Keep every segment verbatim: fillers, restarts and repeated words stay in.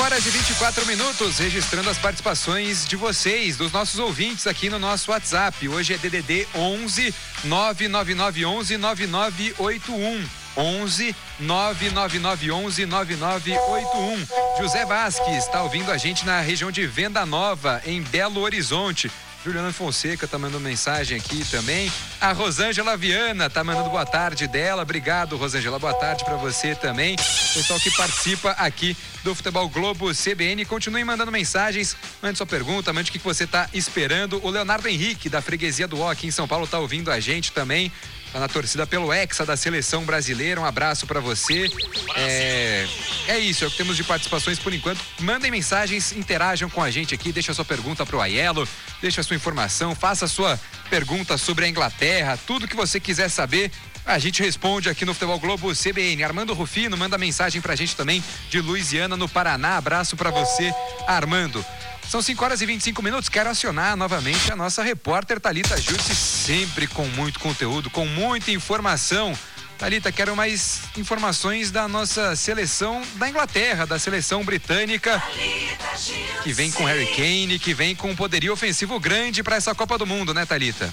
horas e vinte e quatro minutos, registrando as participações de vocês, dos nossos ouvintes aqui no nosso WhatsApp. Hoje é D D D onze nove nove nove onze nove nove oito um. onze nove nove nove onze nove nove oito um. José Vasques está ouvindo a gente na região de Venda Nova, em Belo Horizonte. Juliana Fonseca tá mandando mensagem aqui também. A Rosângela Viana tá mandando boa tarde dela. Obrigado, Rosângela. Boa tarde para você também. Pessoal que participa aqui do Futebol Globo C B N. Continue mandando mensagens. Mande sua pergunta, mande o que você tá esperando. O Leonardo Henrique, da Freguesia do O aqui em São Paulo, tá ouvindo a gente também. Tá na torcida pelo Hexa da Seleção Brasileira. Um abraço para você. É... é isso, é o que temos de participações por enquanto. Mandem mensagens, interajam com a gente aqui. Deixa a sua pergunta pro Aiello, deixa a sua informação, faça a sua pergunta sobre a Inglaterra, tudo que você quiser saber, a gente responde aqui no Futebol Globo C B N. Armando Rufino manda mensagem pra gente também de Luisiana, no Paraná. Abraço pra você, Armando. São cinco horas e vinte e cinco minutos. Quero acionar novamente a nossa repórter Thalita Jutsi, sempre com muito conteúdo, com muita informação. Thalita, quero mais informações da nossa seleção da Inglaterra, da seleção britânica, que vem com Harry Kane, que vem com um poderio ofensivo grande para essa Copa do Mundo, né, Thalita?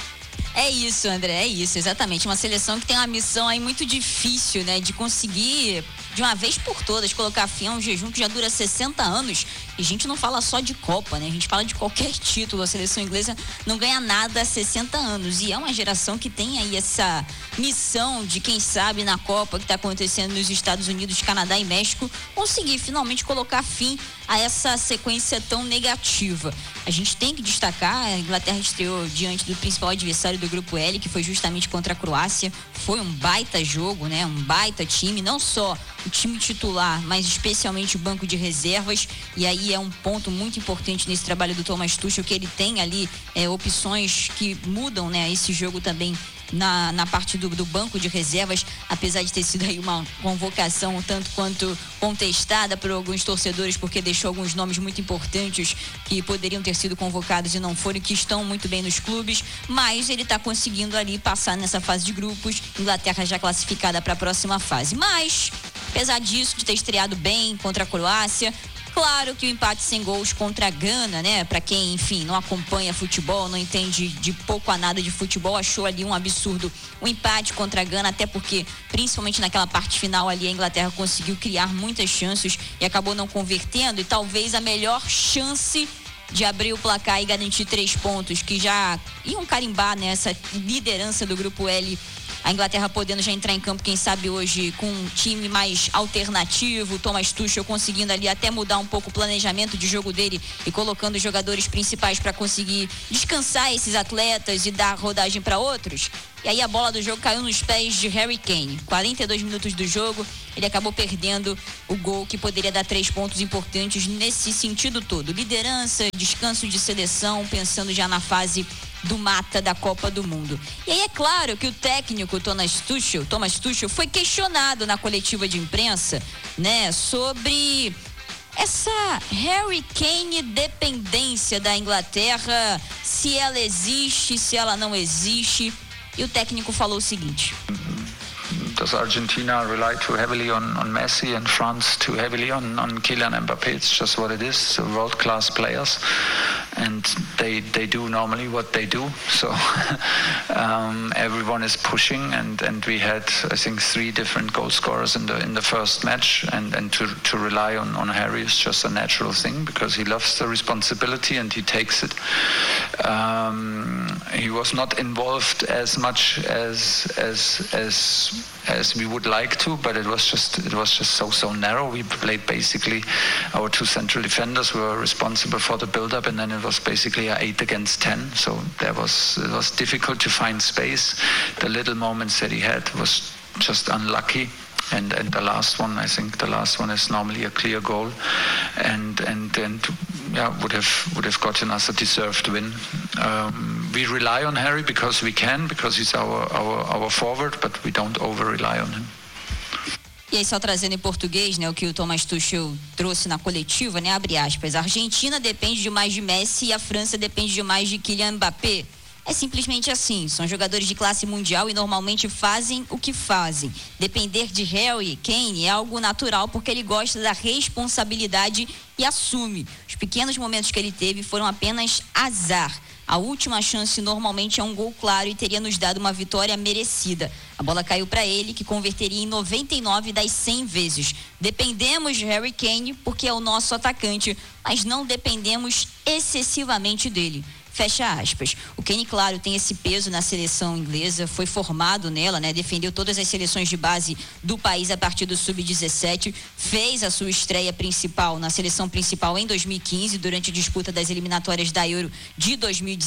É isso, André, é isso, exatamente. Uma seleção que tem uma missão aí muito difícil, né? De conseguir, de uma vez por todas, colocar fim a um jejum que já dura sessenta anos. E a gente não fala só de Copa, né? A gente fala de qualquer título. A seleção inglesa não ganha nada há sessenta anos. E é uma geração que tem aí essa missão de, quem sabe, na Copa que está acontecendo nos Estados Unidos, Canadá e México, conseguir finalmente colocar fim a essa sequência tão negativa. A gente tem que destacar, a Inglaterra estreou diante do principal adversário do Grupo L, que foi justamente contra a Croácia. Foi um baita jogo, né? Um baita time, não só o time titular, mas especialmente o banco de reservas. E aí é um ponto muito importante nesse trabalho do Thomas Tuchel, que ele tem ali é, opções que mudam, né, esse jogo também na, na parte do, do banco de reservas, apesar de ter sido aí uma convocação um tanto quanto contestada por alguns torcedores, porque deixou alguns nomes muito importantes que poderiam ter sido convocados e não foram, que estão muito bem nos clubes, mas ele está conseguindo ali passar nessa fase de grupos. Inglaterra já classificada para a próxima fase, mas apesar disso, de ter estreado bem contra a Croácia, claro que o empate sem gols contra a Gana, né? Para quem, enfim, não acompanha futebol, não entende de pouco a nada de futebol, achou ali um absurdo o empate contra a Gana, até porque, principalmente naquela parte final ali, a Inglaterra conseguiu criar muitas chances e acabou não convertendo, e talvez a melhor chance de abrir o placar e garantir três pontos, que já iam carimbar nessa liderança do Grupo L. A Inglaterra podendo já entrar em campo, quem sabe hoje, com um time mais alternativo, Thomas Tuchel conseguindo ali até mudar um pouco o planejamento de jogo dele e colocando os jogadores principais para conseguir descansar esses atletas e dar rodagem para outros. E aí a bola do jogo caiu nos pés de Harry Kane. quarenta e dois minutos do jogo, ele acabou perdendo o gol que poderia dar três pontos importantes nesse sentido todo. Liderança, descanso de seleção, pensando já na fase do mata da Copa do Mundo. E aí é claro que o técnico Thomas Tuchel, Thomas Tuchel foi questionado na coletiva de imprensa, né, sobre essa Harry Kane dependência da Inglaterra, se ela existe, se ela não existe. E o técnico falou o seguinte: Does Argentina rely too heavily on, on Messi and France too heavily on, on Kylian Mbappé? It's just what it is. World-class players, and they they do normally what they do. So um, everyone is pushing, and, and we had I think three different goal scorers in the in the first match, and, and to to rely on, on Harry is just a natural thing because he loves the responsibility and he takes it. Um, he was not involved as much as as as as we would like to, but it was just it was just so so narrow. We played basically our two central defenders were responsible for the build-up, and then it was basically a eight against ten. So there was it was difficult to find space. The little moments that he had was just unlucky. And, and the last one, I think the last one is normally a clear goal, and and and yeah, would have would have gotten us a deserved win. Um, we rely on Harry because we can, because he's our our our forward, but we don't over rely on him. E aí, só trazendo em português, né, o que o Thomas Tuchel trouxe na coletiva, né, abre aspas: a Argentina depende demais de Messi e a França depende demais de Kylian Mbappé. É simplesmente assim, são jogadores de classe mundial e normalmente fazem o que fazem. Depender de Harry Kane é algo natural porque ele gosta da responsabilidade e assume. Os pequenos momentos que ele teve foram apenas azar. A última chance normalmente é um gol claro e teria nos dado uma vitória merecida. A bola caiu para ele, que converteria em noventa e nove das cem vezes. Dependemos de Harry Kane porque é o nosso atacante, mas não dependemos excessivamente dele. Fecha aspas. O Kane, claro, tem esse peso na seleção inglesa, foi formado nela, né? Defendeu todas as seleções de base do país a partir do sub dezessete, fez a sua estreia principal na seleção principal em dois mil e quinze, durante a disputa das eliminatórias da Euro de dois mil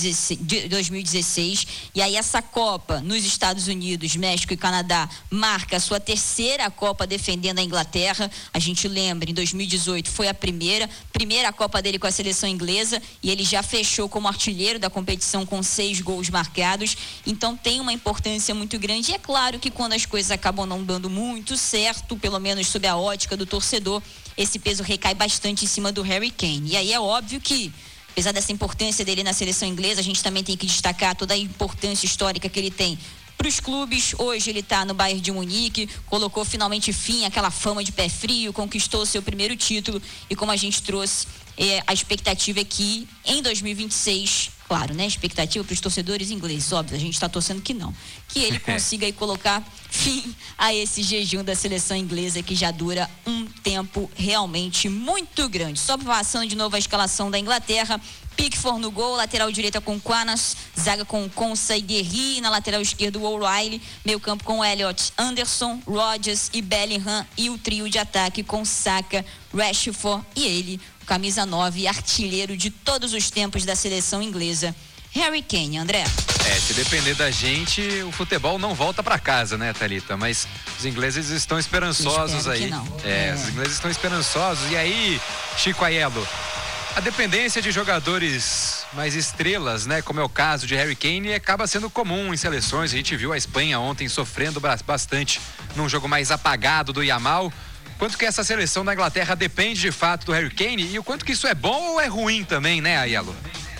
e dezesseis. E aí essa Copa nos Estados Unidos, México e Canadá marca a sua terceira Copa defendendo a Inglaterra. A gente lembra, em dois mil e dezoito foi a primeira, primeira Copa dele com a seleção inglesa e ele já fechou como artilheiro da competição com seis gols marcados, então tem uma importância muito grande. E é claro que quando as coisas acabam não dando muito certo, pelo menos sob a ótica do torcedor, esse peso recai bastante em cima do Harry Kane. E aí é óbvio que, apesar dessa importância dele na seleção inglesa, a gente também tem que destacar toda a importância histórica que ele tem para os clubes. Hoje ele está no Bayern de Munique, colocou finalmente fim àquela fama de pé frio, conquistou seu primeiro título e, como a gente trouxe, é, a expectativa é que em dois mil e vinte e seis, claro, né? Expectativa para os torcedores ingleses, óbvio, a gente está torcendo que não, que ele consiga aí colocar fim a esse jejum da seleção inglesa que já dura um tempo realmente muito grande. Só passando de novo a escalação da Inglaterra: Pickford no gol, lateral direita com Quanas, zaga com Konsa e Guerri, na lateral esquerda o O'Reilly, meio campo com Elliott, Anderson, Rodgers e Bellingham, e o trio de ataque com Saka, Rashford e ele, o camisa nove, artilheiro de todos os tempos da seleção inglesa, Harry Kane. André? É, se depender da gente, o futebol não volta para casa, né, Thalita? Mas os ingleses estão esperançosos aí. Que não. É, é, os ingleses estão esperançosos. E aí, Chico Aiello, a dependência de jogadores mais estrelas, né, como é o caso de Harry Kane, acaba sendo comum em seleções. A gente viu a Espanha ontem sofrendo bastante num jogo mais apagado do Yamal. Quanto que essa seleção da Inglaterra depende de fato do Harry Kane e o quanto que isso é bom ou é ruim também, né, Aiello?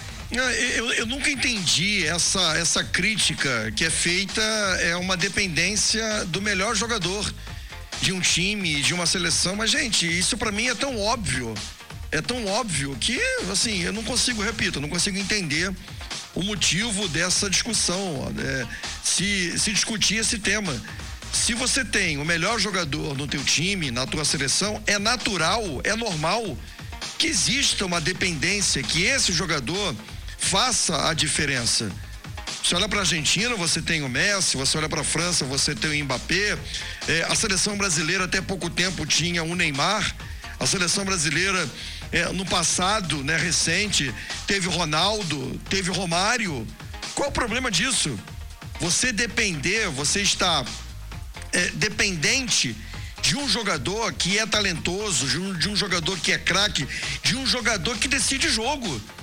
Eu, eu nunca entendi essa, essa crítica que é feita, é uma dependência do melhor jogador de um time, de uma seleção. Mas, gente, isso pra mim é tão óbvio, é tão óbvio que, assim, eu não consigo, repito, eu não consigo entender o motivo dessa discussão, é, se, se discutir esse tema. Se você tem o melhor jogador no teu time, na tua seleção, é natural, é normal que exista uma dependência, que esse jogador faça a diferença. Você olha para a Argentina, você tem o Messi, você olha para a França, você tem o Mbappé, é, a seleção brasileira até pouco tempo tinha o Neymar, a seleção brasileira é, no passado, né, recente, teve o Ronaldo, teve o Romário. Qual o problema disso? Você depender, você está é, dependente de um jogador que é talentoso, de um, de um jogador que é craque, de um jogador que decide jogo.